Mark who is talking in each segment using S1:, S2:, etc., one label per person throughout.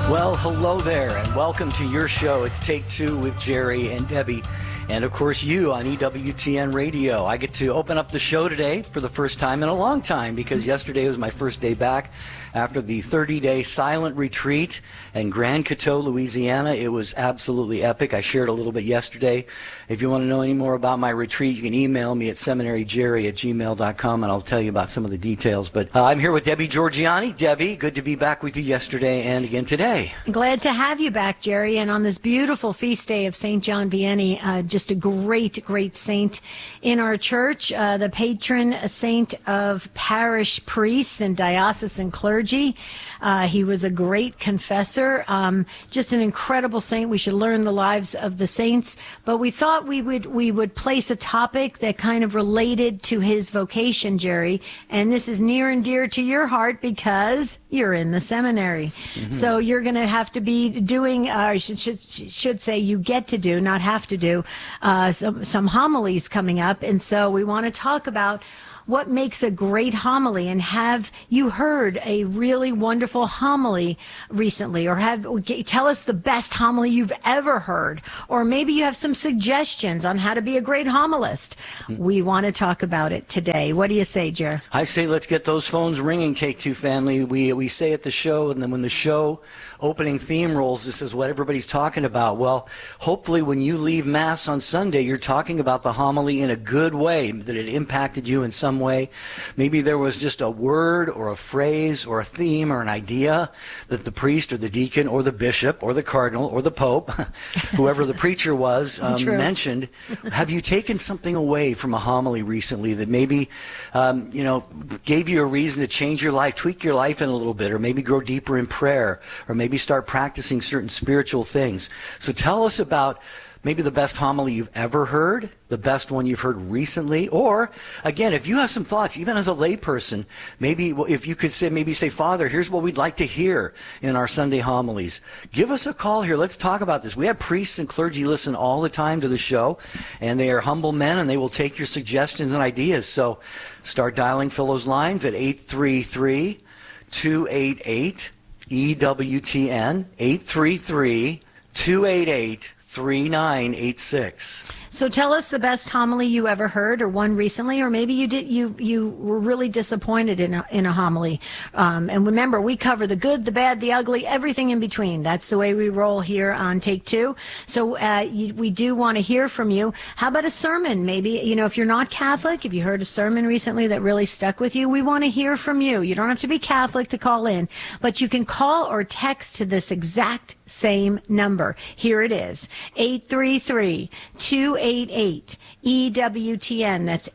S1: Well, hello there, and welcome to your show. It's Take Two with Jerry and Debbie, and of course you on EWTN Radio. I get to open up the show today for the first time in a long time because yesterday was my first day back after the 30-day silent retreat in Grand Coteau, Louisiana. It was absolutely epic. I shared a little bit yesterday. If you want to know any more about my retreat, you can email me at seminaryjerry@gmail.com, and I'll tell you about some of the details. But I'm here with Debbie Georgianni. Debbie, good to be back with you yesterday and again today.
S2: Glad to have you back, Jerry, and on this beautiful feast day of St. John Vianney, just a great, great saint in our church, the patron saint of parish priests and diocesan clergy. He was a great confessor, just an incredible saint. We should learn the lives of the saints, but we thought we would place a topic that kind of related to his vocation, Jerry, and this is near and dear to your heart because you're in the seminary. Mm-hmm. So you're going to have to be doing, I should say you get to do, not have to do, some homilies coming up, and so we want to talk about what makes a great homily. And have you heard a really wonderful homily recently, or tell us the best homily you've ever heard, or maybe you have some suggestions on how to be a great homilist. We want to talk about it today. What do you say, Jer?
S1: I say let's get those phones ringing, Take Two family. We say at the show, and then when the show opening theme rolls, this is what everybody's talking about. Well, hopefully when you leave Mass on Sunday, you're talking about the homily in a good way, that it impacted you in some way. Maybe there was just a word or a phrase or a theme or an idea that the priest or the deacon or the bishop or the cardinal or the pope, whoever the preacher was, mentioned. Have you taken something away from a homily recently that maybe, gave you a reason to change your life, tweak your life in a little bit, or maybe grow deeper in prayer, or maybe start practicing certain spiritual things? So tell us about maybe the best homily you've ever heard, the best one you've heard recently, or, again, if you have some thoughts, even as a layperson, maybe if you could say, Father, here's what we'd like to hear in our Sunday homilies. Give us a call here. Let's talk about this. We have priests and clergy listen all the time to the show, and they are humble men, and they will take your suggestions and ideas. So start dialing Phil's lines at 833-288-EWTN, 833-288-3986.
S2: So tell us the best homily you ever heard, or one recently, or maybe you were really disappointed in a homily. And remember, we cover the good, the bad, the ugly, everything in between. That's the way we roll here on Take Two. So we do want to hear from you. How about a sermon? Maybe, if you're not Catholic, if you heard a sermon recently that really stuck with you, we want to hear from you. You don't have to be Catholic to call in, but you can call or text to this exact same number. Here it is, 833-288-EWTN. That's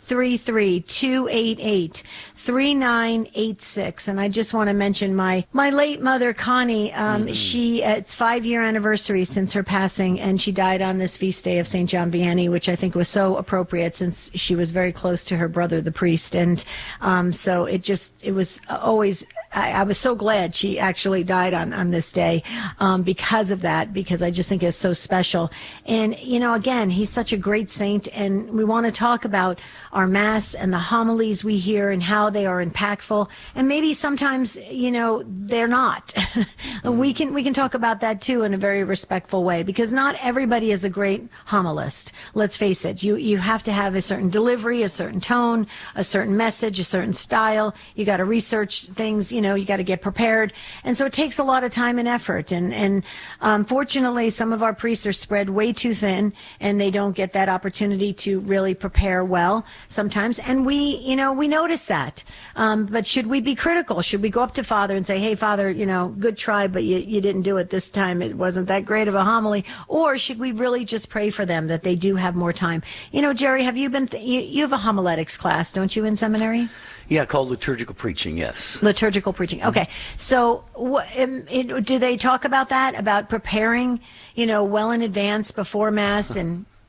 S2: 833-288-3986. And I just want to mention my late mother, Connie. It's 5-year anniversary since her passing, and she died on this feast day of St. John Vianney, which I think was so appropriate since she was very close to her brother, the priest. And so it was always, I was so glad she actually died on this day because of that, because I just think it's so special. And, again, he's such a great saint, and we want to talk about our Mass and the homilies we hear and how they are impactful. And maybe sometimes, they're not. We can talk about that, too, in a very respectful way, because not everybody is a great homilist. Let's face it. You have to have a certain delivery, a certain tone, a certain message, a certain style. You got to research things, you got to get prepared. And so it takes a lot of time and effort. And unfortunately, some of our priests are spread way too thin, and they don't get that opportunity to really prepare well sometimes. And we notice that. But should we be critical? Should we go up to Father and say, hey, Father, good try, but you didn't do it this time. It wasn't that great of a homily. Or should we really just pray for them that they do have more time? Jerry, have you been, you have a homiletics class, don't you, in seminary?
S1: Yeah, called liturgical preaching, yes.
S2: Liturgical preaching. Okay. So do they talk about that, about preparing, well in advance before Mass? And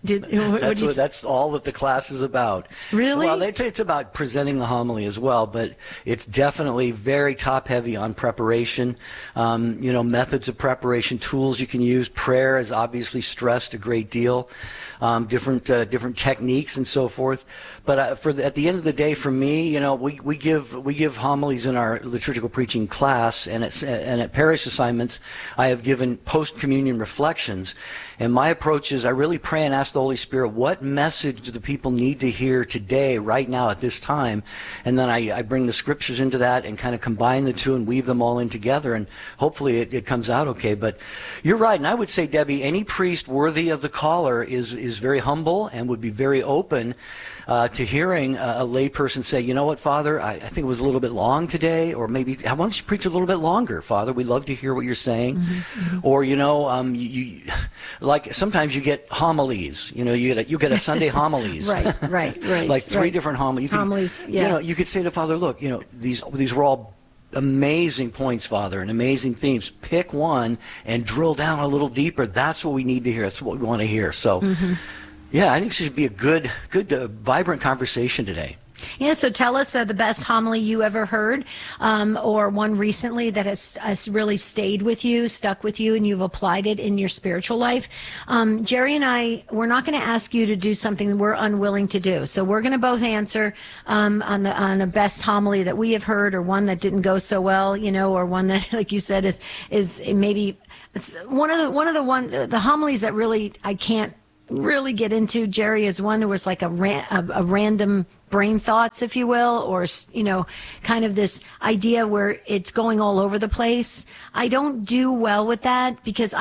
S1: That's all that the class is about.
S2: Really?
S1: Well, it's about presenting the homily as well, but it's definitely very top-heavy on preparation, methods of preparation, tools you can use. Prayer is obviously stressed a great deal, different techniques and so forth. But at the end of the day, for me, we give homilies in our liturgical preaching class, and at parish assignments, I have given post-communion reflections. And my approach is I really pray and ask the Holy Spirit, what message do the people need to hear today, right now, at this time? And then I bring the scriptures into that and kind of combine the two and weave them all in together, and hopefully it comes out okay. But you're right, and I would say, Debbie, any priest worthy of the caller is very humble and would be very open to hearing a lay person say, you know what, Father, I think it was a little bit long today, or maybe, why don't you preach a little bit longer, Father? We'd love to hear what you're saying. Mm-hmm. Or, you like sometimes you get homilies, you get a Sunday homilies.
S2: Right.
S1: Like three different homilies. You could say to Father, look, these were all amazing points, Father, and amazing themes. Pick one and drill down a little deeper. That's what we need to hear. That's what we want to hear. So, yeah, I think it should be a good, vibrant conversation today.
S2: Yeah, so tell us the best homily you ever heard, or one recently that has really stayed with you, stuck with you, and you've applied it in your spiritual life. Jerry and we're not going to ask you to do something that we're unwilling to do. So we're going to both answer on a best homily that we have heard, or one that didn't go so well, or one that, like you said, is maybe it's one of the homilies that really I can't really get into. Jerry, is one that was like a random brain thoughts, if you will, or, kind of this idea where it's going all over the place. I don't do well with that because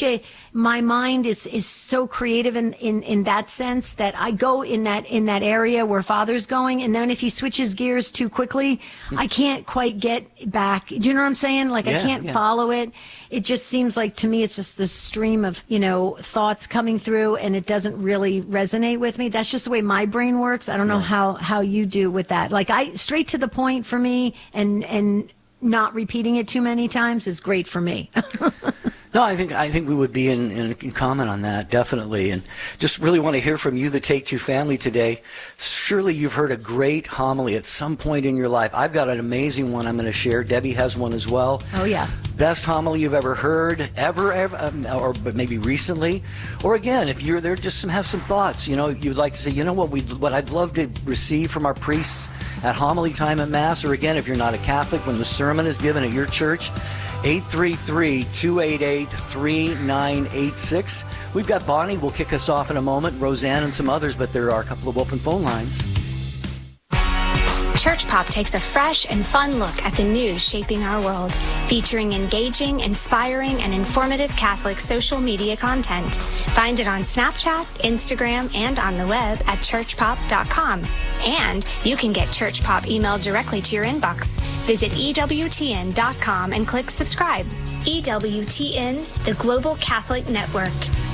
S2: my mind is so creative in that sense that I go in that area where Father's going. And then if he switches gears too quickly, I can't quite get back. Do you know what I'm saying? Like, I can't follow it. It just seems like, to me, it's just this stream of, thoughts coming through, and it doesn't really resonate with me. That's just the way my brain works. I don't know how you do with that. Like, straight to the point for me, and not repeating it too many times is great for me.
S1: No, I think we would be in common on that, definitely. And just really want to hear from you, the Take Two family, today. Surely you've heard a great homily at some point in your life. I've got an amazing one I'm going to share. Debbie has one as well.
S2: Oh, yeah.
S1: Best homily you've ever heard, or but maybe recently. Or again, if you're there, just have some thoughts. You'd like to say, what I'd love to receive from our priests at homily time at Mass. Or again, if you're not a Catholic, when the sermon is given at your church, 833-288-3986. We've got Bonnie. We'll kick us off in a moment. Roseanne and some others, but there are a couple of open phone lines.
S3: Church Pop takes a fresh and fun look at the news shaping our world, featuring engaging, inspiring, and informative Catholic social media content. Find it on Snapchat, Instagram, and on the web at churchpop.com. And you can get Church Pop emailed directly to your inbox. Visit EWTN.com and click subscribe. EWTN, the Global Catholic Network.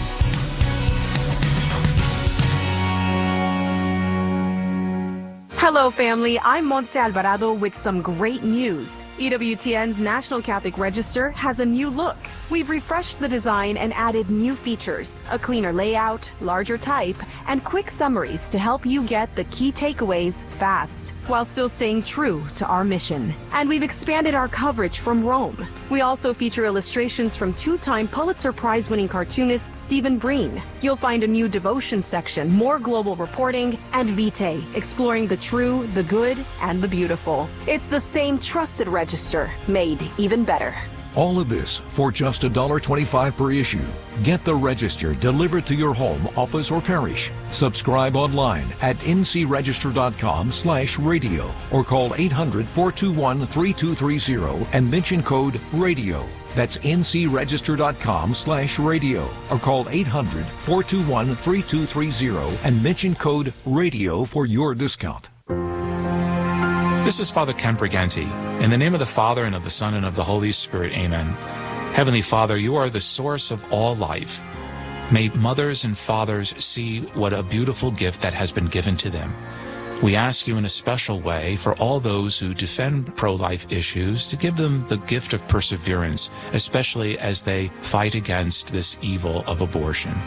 S4: Hello, family. I'm Montse Alvarado with some great news. EWTN's National Catholic Register has a new look. We've refreshed the design and added new features, a cleaner layout, larger type, and quick summaries to help you get the key takeaways fast, while still staying true to our mission. And we've expanded our coverage from Rome. We also feature illustrations from two-time Pulitzer Prize-winning cartoonist Stephen Breen. You'll find a new devotion section, more global reporting, and Vitae, exploring the true, the good, and the beautiful. It's the same trusted register, made even better.
S5: All of this for just $1.25 per issue. Get the Register delivered to your home, office, or parish. Subscribe online at ncregister.com/radio or call 800-421-3230 and mention code RADIO. That's ncregister.com/radio or call 800-421-3230 and mention code RADIO for your discount.
S6: This is Father Ken Briganti. In the name of the Father, and of the Son, and of the Holy Spirit, amen. Heavenly Father, you are the source of all life. May mothers and fathers see what a beautiful gift that has been given to them. We ask you in a special way for all those who defend pro-life issues to give them the gift of perseverance, especially as they fight against this evil of abortion.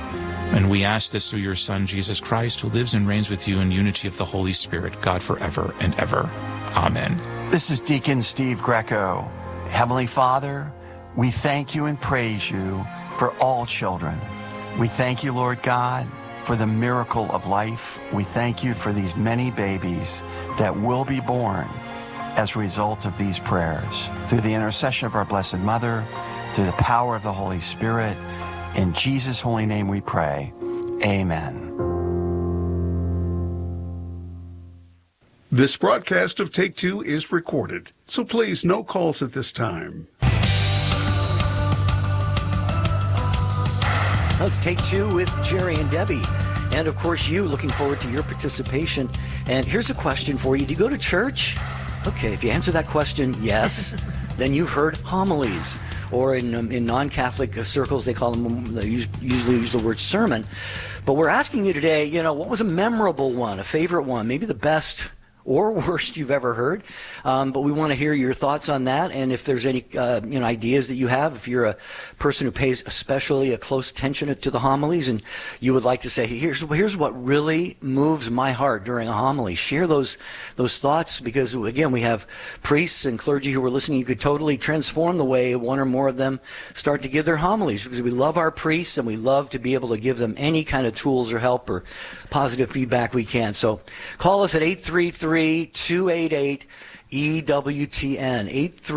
S6: And we ask this through your Son, Jesus Christ, who lives and reigns with you in unity of the Holy Spirit, God forever and ever. Amen.
S7: This is Deacon Steve Greco. Heavenly Father, we thank you and praise you for all children. We thank you, Lord God, for the miracle of life. We thank you for these many babies that will be born as a result of these prayers. Through the intercession of our Blessed Mother, through the power of the Holy Spirit, in Jesus' holy name we pray. Amen.
S8: This broadcast of Take Two is recorded, so please no calls at this time.
S1: Let's Take Two with Jerry and Debbie. And of course, you, looking forward to your participation. And here's a question for you. Do you go to church? Okay, if you answer that question, yes, then you've heard homilies. Or in non-Catholic circles, they call them, they usually use the word sermon. But we're asking you today, what was a memorable one, a favorite one, maybe the best or worst you've ever heard. But we want to hear your thoughts on that, and if there's any ideas that you have, if you're a person who pays especially a close attention to the homilies and you would like to say, here's what really moves my heart during a homily. Share those thoughts, because again, we have priests and clergy who are listening. You could totally transform the way one or more of them start to give their homilies, because we love our priests and we love to be able to give them any kind of tools or help or positive feedback we can. So call us at 833-288-EWTN,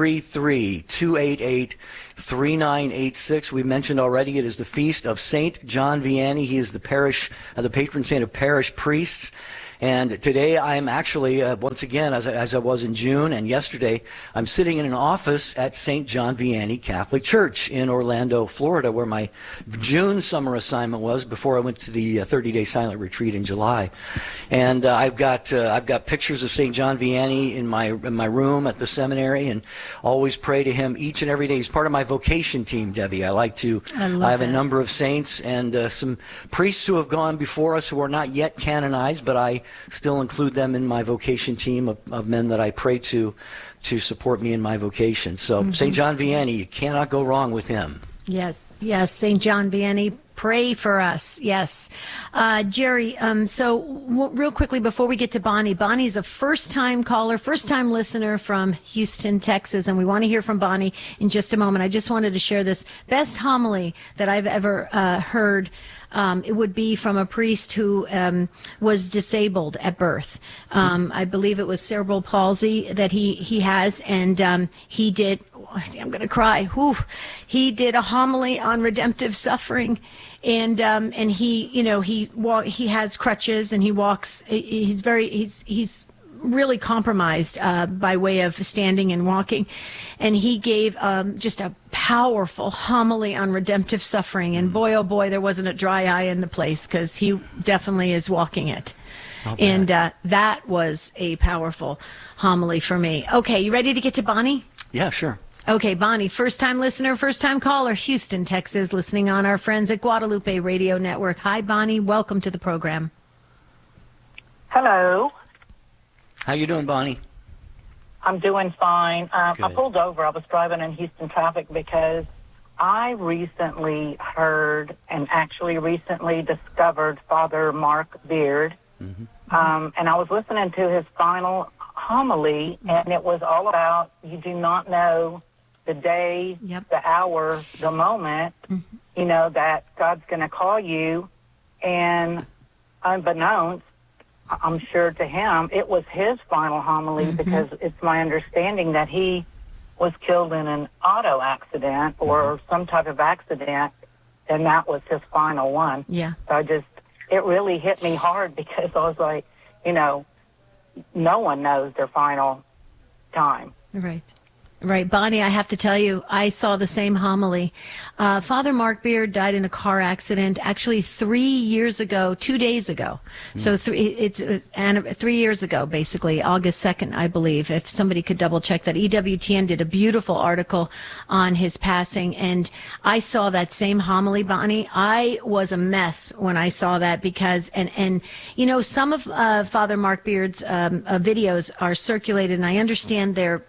S1: 833-288-3986. We mentioned already it is the feast of Saint John Vianney. He is the patron saint of parish priests. And today I am actually, once again, as I was in June and yesterday, I'm sitting in an office at St. John Vianney Catholic Church in Orlando, Florida, where my June summer assignment was before I went to the 30-day silent retreat in July. And I've got pictures of St. John Vianney in my room at the seminary, and always pray to him each and every day. He's part of my vocation team, Debbie. I have a number of saints and some priests who have gone before us who are not yet canonized, but I still include them in my vocation team of men that I pray to support me in my vocation. So St. John Vianney, you cannot go wrong with him.
S2: Yes, St. John Vianney, pray for us. Yes. Jerry, real quickly before we get to Bonnie, Bonnie's a first-time caller, first-time listener from Houston, Texas, and we want to hear from Bonnie in just a moment. I just wanted to share this best homily that I've ever heard. It would be from a priest who was disabled at birth. I believe it was cerebral palsy that he has, and he did. I'm going to cry. Whew. He did a homily on redemptive suffering, and he has crutches and he walks. He's really compromised by way of standing and walking, and he gave just a powerful homily on redemptive suffering, and boy oh boy, there wasn't a dry eye in the place, because he definitely is walking it. And that was a powerful homily for me. Okay, you ready to get to Bonnie?
S1: Yeah, sure.
S2: Okay, Bonnie, first-time listener, first-time caller, Houston, Texas, listening on our friends at Guadalupe Radio Network. Hi, Bonnie. Welcome to the program.
S9: Hello.
S1: How you doing, Bonnie?
S9: I'm doing fine. I pulled over. I was driving in Houston traffic because I recently heard and actually recently discovered Father Mark Beard. And I was listening to his final homily, and it was all about you do not know the day, the hour, the moment, that God's going to call you. And unbeknownst, I'm sure to him, it was his final homily, because it's my understanding that he was killed in an auto accident or some type of accident, and that was his final one. Yeah. So it really hit me hard, because I was like, no one knows their final time.
S2: Right, Bonnie, I have to tell you, I saw the same homily. Father Mark Beard died in a car accident, actually 3 years ago, 2 days ago. So 3 years ago, basically, August 2nd, I believe, if somebody could double check that. EWTN did a beautiful article on his passing, and I saw that same homily, Bonnie. I was a mess when I saw that, because, and some of Father Mark Beard's videos are circulated, and I understand they're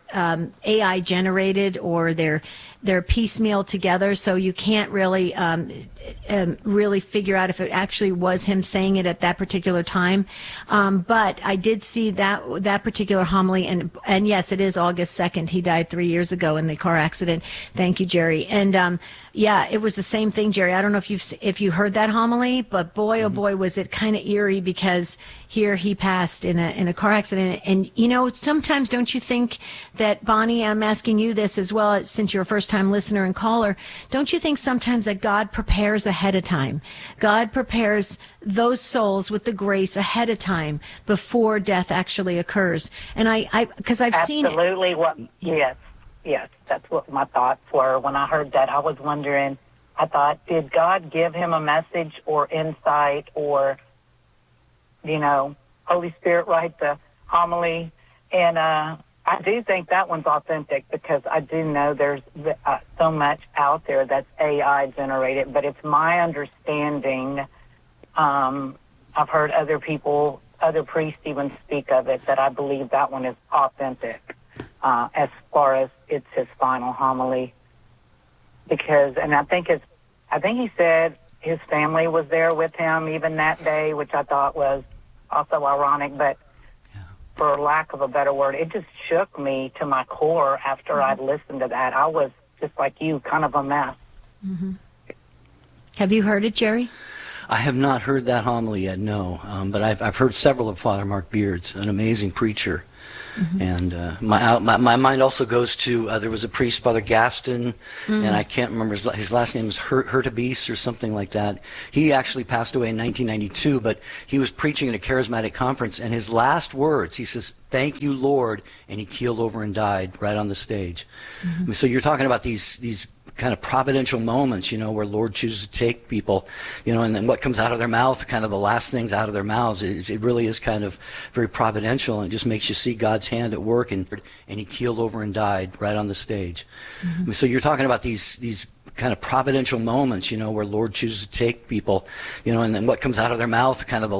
S2: AI generated, or they're piecemeal together, so you can't really really figure out if it actually was him saying it at that particular time. But I did see that particular homily, and yes, it is August 2nd. He died 3 years ago in the car accident. Thank you, Jerry. And yeah, it was the same thing, Jerry. I don't know if you heard that homily, but boy, oh boy, was it kind of eerie, because here he passed in a car accident. And you know, sometimes don't you think that, Bonnie, I'm asking you this as well, since you're a first-time listener and caller, don't you think sometimes that God prepares ahead of time? God prepares those souls with the grace ahead of time before death actually occurs. And because I've seen it.
S9: Absolutely. Yes, that's what my thoughts were when I heard that. I was wondering, I thought, did God give him a message or insight, or, you know, Holy Spirit write the homily? And I do think that one's authentic, because I do know there's so much out there that's AI generated, but it's my understanding, I've heard other priests even speak of it, that I believe that one is authentic, as far as it's his final homily. Because, and I think he said his family was there with him even that day, which I thought was also ironic, but for lack of a better word, it just shook me to my core after I'd listened to that. I was just like you, kind of a mess.
S2: Mm-hmm. Have you heard it, Jerry?
S1: I have not heard that homily yet, no. But I've heard several of Father Mark Beard's, an amazing preacher. Mm-hmm. And my mind also goes to, there was a priest, Father Gaston, and I can't remember, his last name was Hurtubise or something like that. He actually passed away in 1992, but he was preaching at a charismatic conference, and his last words, he says, "Thank you, Lord," and he keeled over and died right on the stage. Mm-hmm. So you're talking about these kind of providential moments, you know, where Lord chooses to take people, you know, and then what comes out of their mouth, kind of the last things out of their mouths, it really is kind of very providential, and it just makes you see God's hand at work, and he keeled over and died right on the stage. Mm-hmm. So you're talking about these kind of providential moments, you know, where Lord chooses to take people, you know, and then what comes out of their mouth, kind of the